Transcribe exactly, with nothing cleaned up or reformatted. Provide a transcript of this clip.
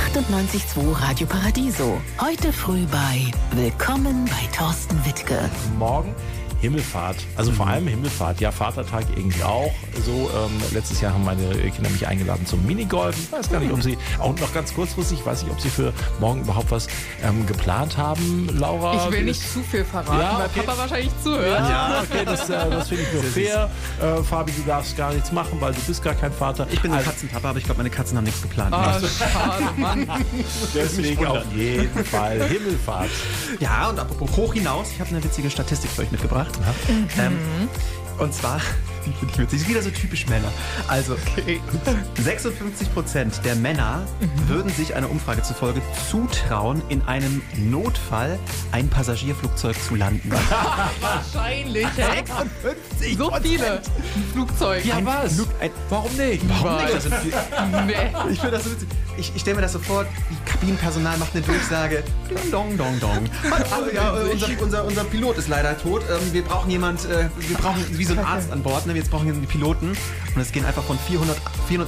achtundneunzig Komma zwei Radio Paradiso. Heute früh bei Willkommen bei Thorsten Wittke. Morgen Himmelfahrt, also vor allem Himmelfahrt, ja, Vatertag irgendwie auch. So, ähm, letztes Jahr haben meine Kinder mich eingeladen zum Minigolf. Ich weiß gar nicht, ob sie, auch noch ganz kurzfristig, ich weiß nicht, ob sie für morgen überhaupt was ähm, geplant haben, Laura. Ich will nicht zu viel verraten, ja, weil okay. Papa wahrscheinlich zuhört. Ja, okay, das, äh, das finde ich nur fair. Äh, Fabi, du darfst gar nichts machen, weil du bist gar kein Vater. Ich bin ein also, Katzenpapa, aber ich glaube, meine Katzen haben nichts geplant. Ah, schade, Mann. Deswegen auf jeden Fall Himmelfahrt. Ja, und apropos hoch hinaus, ich habe eine witzige Statistik für euch mitgebracht. Ja. Ähm, und zwar, die finde ich witzig, ist wieder so typisch Männer. Also, okay. sechsundfünfzig Prozent der Männer mhm. würden sich einer Umfrage zufolge zutrauen, in einem Notfall ein Passagierflugzeug zu landen. Wahrscheinlich. sechsundfünfzig So viele Flugzeuge. Ja, was? Flug, ein, Warum nicht? warum nicht? Also, Nee. ich finde das so witzig. Ich, ich stelle mir das so vor, die Kabinenpersonal macht eine Durchsage. Ding, dong, dong, dong. Also, ja, äh, unser, unser, unser Pilot ist leider tot. Ähm, wir brauchen jemand, äh, wir brauchen wie so einen Arzt an Bord. Ne? Jetzt brauchen wir einen Piloten. Und es gehen einfach von vierhundert